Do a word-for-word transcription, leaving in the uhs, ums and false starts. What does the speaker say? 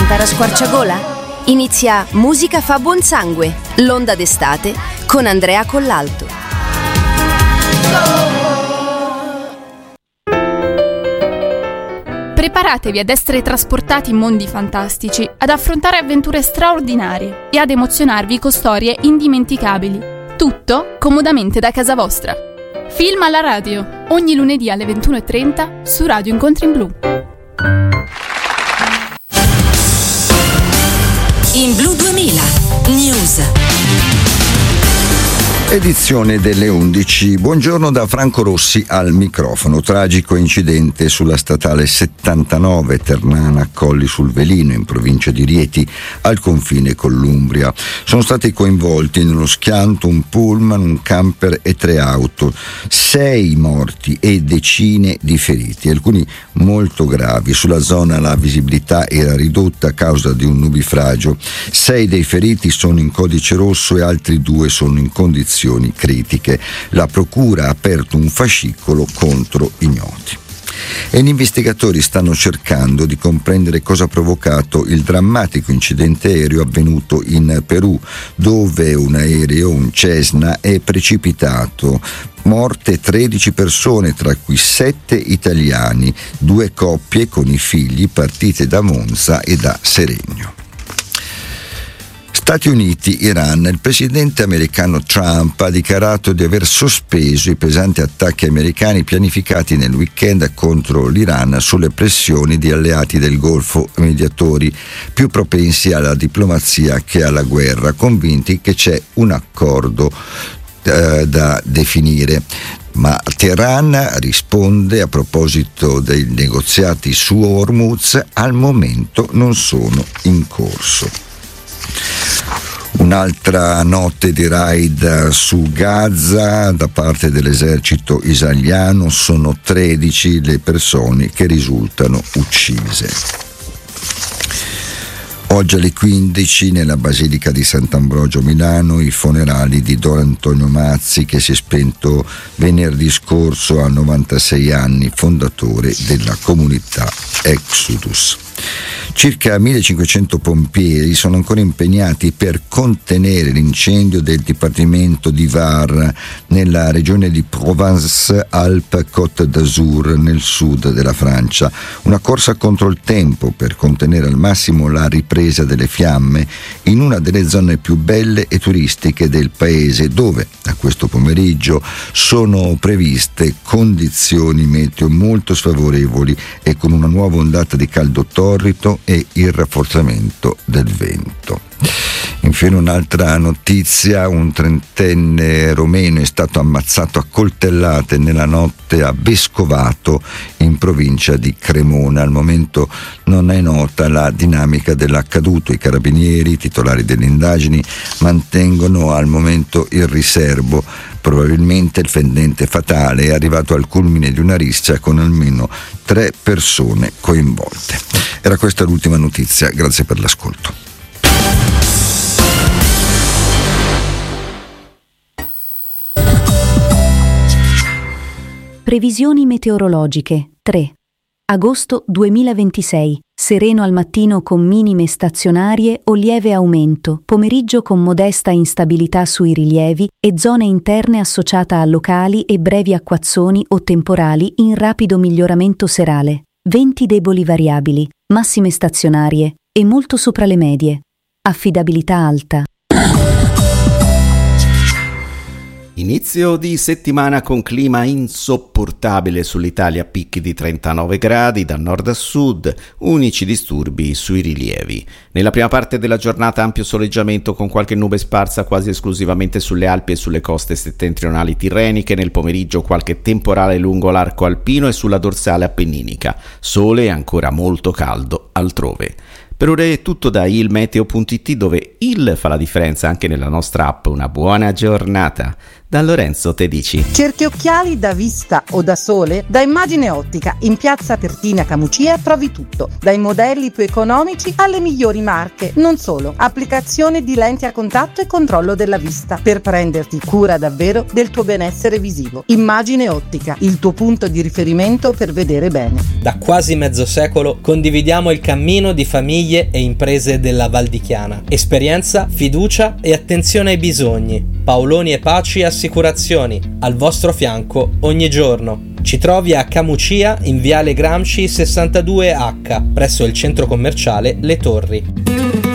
andare a squarciagola? Inizia Musica fa buon sangue, l'onda d'estate con Andrea Collalto. Preparatevi ad essere trasportati in mondi fantastici, ad affrontare avventure straordinarie e ad emozionarvi con storie indimenticabili. Tutto comodamente da casa vostra. Film alla radio, ogni lunedì alle ventuno e trenta su Radio Incontri in Blu. In Blu duemila News. Edizione delle undici. Buongiorno da Franco Rossi al microfono. Tragico incidente sulla statale settantanove Ternana Colli sul Velino in provincia di Rieti al confine con l'Umbria. Sono stati coinvolti nello schianto un pullman, un camper e tre auto. Sei morti e decine di feriti, alcuni molto gravi. Sulla zona la visibilità era ridotta a causa di un nubifragio. Sei dei feriti sono in codice rosso e altri due sono in condizioni critiche. La procura ha aperto un fascicolo contro ignoti. E gli investigatori stanno cercando di comprendere cosa ha provocato il drammatico incidente aereo avvenuto in Perù, dove un aereo, un Cessna, è precipitato. Morte tredici persone, tra cui sette italiani, due coppie con i figli partite da Monza e da Seregno. Stati Uniti, Iran. Il presidente americano Trump ha dichiarato di aver sospeso i pesanti attacchi americani pianificati nel weekend contro l'Iran sulle pressioni di alleati del Golfo mediatori più propensi alla diplomazia che alla guerra, convinti che c'è un accordo eh, da definire. Ma Teheran risponde a proposito dei negoziati su Hormuz: al momento non sono in corso. Un'altra notte di raid su Gaza da parte dell'esercito israeliano, sono tredici le persone che risultano uccise. Oggi alle quindici nella Basilica di Sant'Ambrogio Milano i funerali di Don Antonio Mazzi, che si è spento venerdì scorso a novantasei anni, fondatore della comunità Exodus. Circa millecinquecento pompieri sono ancora impegnati per contenere l'incendio del dipartimento di Var nella regione di Provence-Alpes-Côte d'Azur nel sud della Francia. Una corsa contro il tempo per contenere al massimo la ripresa delle fiamme in una delle zone più belle e turistiche del paese, dove a questo pomeriggio sono previste condizioni meteo molto sfavorevoli e con una nuova ondata di caldo torrido e il rafforzamento del vento. Infine un'altra notizia: un trentenne romeno è stato ammazzato a coltellate nella notte a Vescovato in provincia di Cremona. Al momento non è nota la dinamica dell'accaduto. I carabinieri, titolari delle indagini, mantengono al momento il riservo. Probabilmente il fendente fatale è arrivato al culmine di una rissa con almeno tre persone coinvolte. Era questa l'ultima notizia, grazie per l'ascolto. Previsioni meteorologiche. tre. Agosto duemilaventisei. Sereno al mattino con minime stazionarie o lieve aumento, pomeriggio con modesta instabilità sui rilievi e zone interne associata a locali e brevi acquazzoni o temporali in rapido miglioramento serale. Venti deboli variabili, massime stazionarie e molto sopra le medie. Affidabilità alta. Inizio di settimana con clima insopportabile sull'Italia, picchi di trentanove gradi da nord a sud, unici disturbi sui rilievi. Nella prima parte della giornata ampio soleggiamento con qualche nube sparsa quasi esclusivamente sulle Alpi e sulle coste settentrionali tirreniche, nel pomeriggio qualche temporale lungo l'arco alpino e sulla dorsale appenninica, sole e ancora molto caldo altrove. Per ora è tutto da ilmeteo punto it, dove il fa la differenza anche nella nostra app. Una buona giornata da Lorenzo Tedici. Cerchi occhiali da vista o da sole? Da Immagine Ottica in piazza Pertina Camucia trovi tutto, dai modelli più economici alle migliori marche. Non solo, applicazione di lenti a contatto e controllo della vista per prenderti cura davvero del tuo benessere visivo. Immagine Ottica, il tuo punto di riferimento per vedere bene. Da quasi mezzo secolo condividiamo il cammino di famiglie e imprese della Val di Chiana. Esperienza, fiducia e attenzione ai bisogni. Paoloni e Paci Assicurazioni, al vostro fianco ogni giorno. Ci trovi a Camucia in Viale Gramsci sessantadue acca, presso il centro commerciale Le Torri.